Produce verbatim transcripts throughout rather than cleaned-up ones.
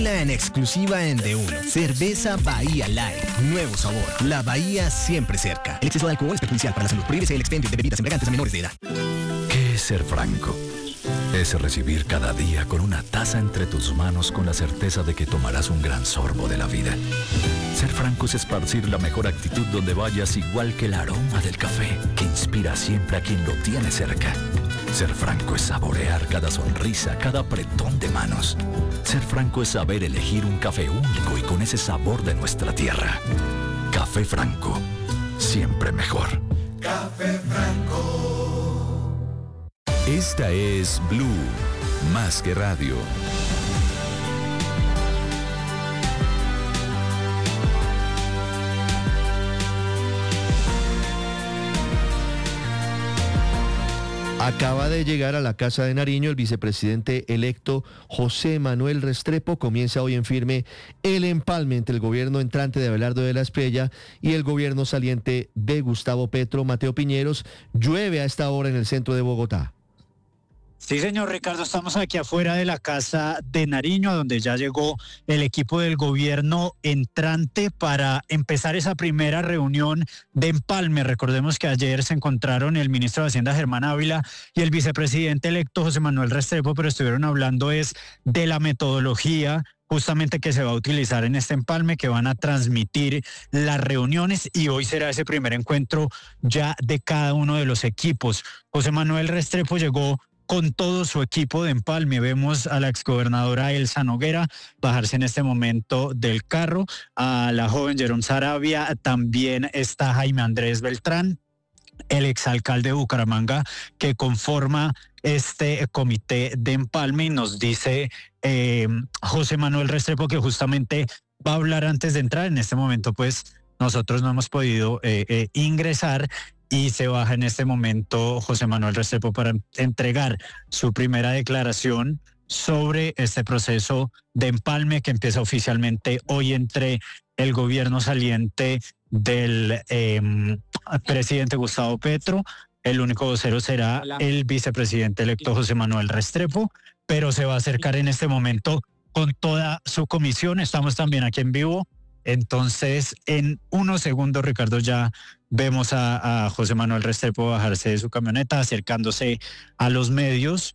En exclusiva en D uno. Cerveza Bahía Light. Nuevo sabor. La Bahía siempre cerca. El exceso de alcohol es perjudicial para la salud. Prohíbese el expendio de bebidas embriagantes a menores de edad. ¿Qué es ser franco? Es recibir cada día con una taza entre tus manos con la certeza de que tomarás un gran sorbo de la vida. Ser franco es esparcir la mejor actitud donde vayas, igual que el aroma del café que inspira siempre a quien lo tiene cerca. Ser franco es saborear cada sonrisa, cada apretón de manos. Ser franco es saber elegir un café único y con ese sabor de nuestra tierra. Café Franco, siempre mejor. Café Franco. Esta es Blue, más que radio. Acaba de llegar a la Casa de Nariño el vicepresidente electo José Manuel Restrepo. Comienza hoy en firme el empalme entre el gobierno entrante de Abelardo de la Espriella y el gobierno saliente de Gustavo Petro. Mateo Piñeros, llueve a esta hora en el centro de Bogotá. Sí, señor Ricardo, estamos aquí afuera de la Casa de Nariño, a donde ya llegó el equipo del gobierno entrante para empezar esa primera reunión de empalme. Recordemos que ayer se encontraron el ministro de Hacienda, Germán Ávila, y el vicepresidente electo, José Manuel Restrepo, pero estuvieron hablando es de la metodología justamente que se va a utilizar en este empalme, que van a transmitir las reuniones, y hoy será ese primer encuentro ya de cada uno de los equipos. José Manuel Restrepo llegó con todo su equipo de empalme. Vemos a la exgobernadora Elsa Noguera bajarse en este momento del carro, a la joven Jerón Sarabia, también está Jaime Andrés Beltrán, el exalcalde de Bucaramanga, que conforma este comité de empalme, y nos dice eh, José Manuel Restrepo que justamente va a hablar antes de entrar. En este momento pues nosotros no hemos podido eh, eh, ingresar, y se baja en este momento José Manuel Restrepo para entregar su primera declaración sobre este proceso de empalme que empieza oficialmente hoy entre el gobierno saliente del eh, presidente Gustavo Petro. El único vocero será el vicepresidente electo José Manuel Restrepo, pero se va a acercar en este momento con toda su comisión. Estamos también aquí en vivo. Entonces, en unos segundos, Ricardo, ya vemos a, a José Manuel Restrepo bajarse de su camioneta, acercándose a los medios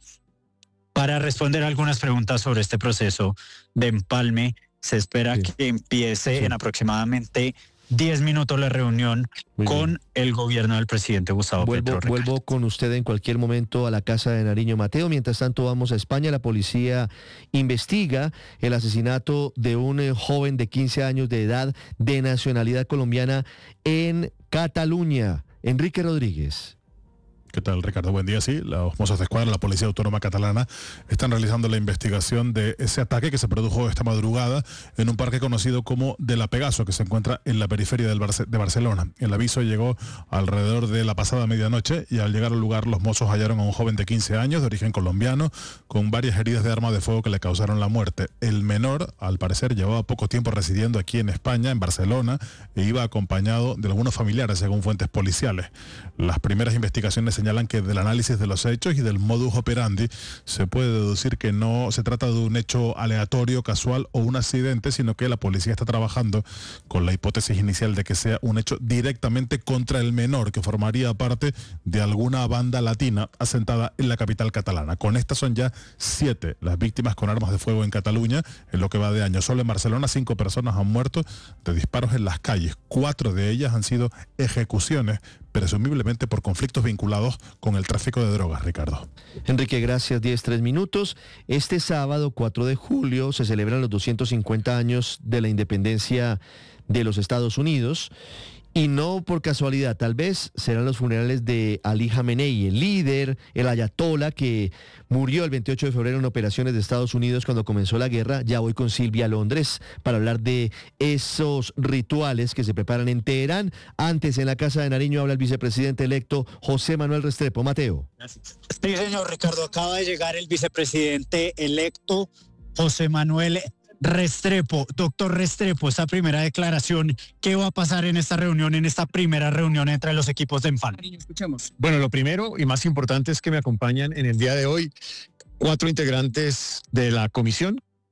para responder algunas preguntas sobre este proceso de empalme. Se espera sí. que empiece sí. en aproximadamente diez minutos la reunión Muy con bien. el gobierno del presidente Gustavo vuelvo, Petro. Ricardo. Vuelvo con usted en cualquier momento a la Casa de Nariño, Mateo. Mientras tanto vamos a España. La policía investiga el asesinato de un eh, joven de quince años de edad de nacionalidad colombiana en Cataluña. Enrique Rodríguez. ¿Qué tal, Ricardo? Buen día. Sí, los Mossos de Escuadra, la Policía Autónoma Catalana, están realizando la investigación de ese ataque que se produjo esta madrugada en un parque conocido como de la Pegaso, que se encuentra en la periferia del Barce- de Barcelona. El aviso llegó alrededor de la pasada medianoche, y al llegar al lugar los Mossos hallaron a un joven de quince años, de origen colombiano, con varias heridas de arma de fuego que le causaron la muerte. El menor, al parecer, llevaba poco tiempo residiendo aquí en España, en Barcelona, e iba acompañado de algunos familiares, según fuentes policiales. Las primeras investigaciones señalan que del análisis de los hechos y del modus operandi se puede deducir que no se trata de un hecho aleatorio, casual o un accidente, sino que la policía está trabajando con la hipótesis inicial de que sea un hecho directamente contra el menor, que formaría parte de alguna banda latina asentada en la capital catalana. Con estas son ya siete las víctimas con armas de fuego en Cataluña en lo que va de año. Solo en Barcelona cinco personas han muerto de disparos en las calles. Cuatro de ellas han sido ejecuciones, presumiblemente por conflictos vinculados con el tráfico de drogas, Ricardo. Enrique, gracias. diez, tres minutos. Este sábado, cuatro de julio, se celebran los doscientos cincuenta años de la independencia de los Estados Unidos. Y no por casualidad, tal vez serán los funerales de Ali Jamenei, el líder, el ayatolá que murió el veintiocho de febrero en operaciones de Estados Unidos cuando comenzó la guerra. Ya voy con Silvia Londres para hablar de esos rituales que se preparan en Teherán. Antes, en la Casa de Nariño, habla el vicepresidente electo José Manuel Restrepo. Mateo. Gracias. Sí, señor Ricardo, acaba de llegar el vicepresidente electo José Manuel Restrepo. Doctor Restrepo, esta primera declaración, ¿qué va a pasar en esta reunión, en esta primera reunión entre los equipos de empalme? Escuchemos. Bueno, lo primero y más importante es que me acompañan en el día de hoy cuatro integrantes de la comisión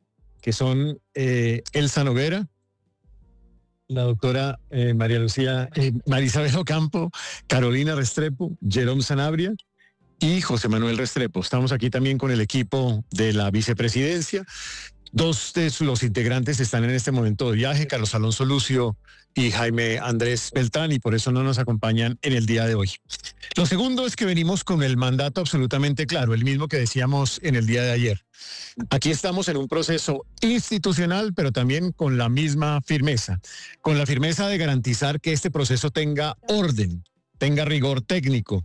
que son eh, Elsa Noguera, la doctora eh, María Lucía, eh, Marisabel Ocampo, Carolina Restrepo, Jerome Sanabria y José Manuel Restrepo. Estamos aquí también con el equipo de la vicepresidencia. Dos de los integrantes están en este momento de viaje, Carlos Alonso Lucio y Jaime Andrés Beltrán, y por eso no nos acompañan en el día de hoy. Lo segundo es que venimos con el mandato absolutamente claro, el mismo que decíamos en el día de ayer. Aquí estamos en un proceso institucional, pero también con la misma firmeza, con la firmeza de garantizar que este proceso tenga orden, tenga rigor técnico,